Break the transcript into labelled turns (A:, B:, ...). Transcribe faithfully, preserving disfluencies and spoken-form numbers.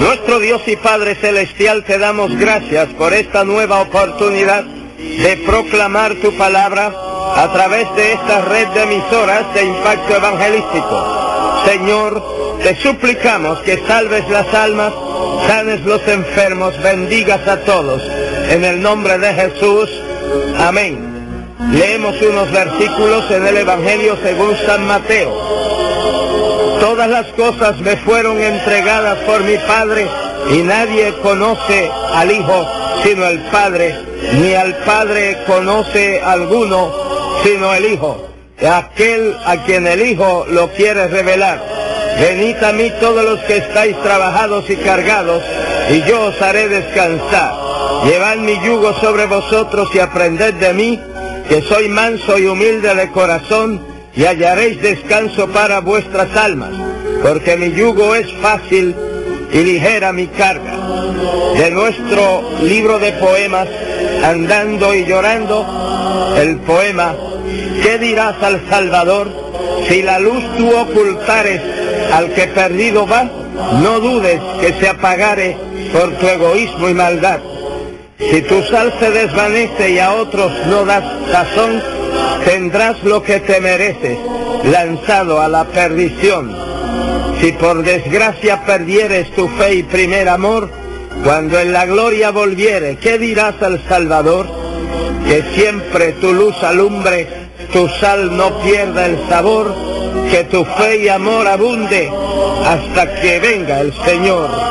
A: Nuestro Dios y Padre Celestial, te damos gracias por esta nueva oportunidad de proclamar tu palabra a través de esta red de emisoras de impacto evangelístico. Señor, te suplicamos que salves las almas, sanes los enfermos, bendigas a todos. En el nombre de Jesús, amén. Leemos unos versículos en el Evangelio según San Mateo. Todas las cosas me fueron entregadas por mi Padre, y nadie conoce al Hijo sino el Padre, ni al Padre conoce alguno sino el Hijo, aquel a quien el Hijo lo quiere revelar. Venid a mí todos los que estáis trabajados y cargados, y yo os haré descansar. Llevad mi yugo sobre vosotros y aprended de mí, que soy manso y humilde de corazón, y hallaréis descanso para vuestras almas, porque mi yugo es fácil y ligera mi carga. De nuestro libro de poemas, Andando y Llorando, el poema ¿Qué dirás al Salvador? Si la luz tú ocultares al que perdido va, no dudes que se apagare por tu egoísmo y maldad. Si tu sal se desvanece y a otros no das sazón, tendrás lo que te mereces, lanzado a la perdición. Si por desgracia perdieres tu fe y primer amor, cuando en la gloria volviere, ¿qué dirás al Salvador? Que siempre tu luz alumbre, tu sal no pierda el sabor, que tu fe y amor abunde hasta que venga el Señor.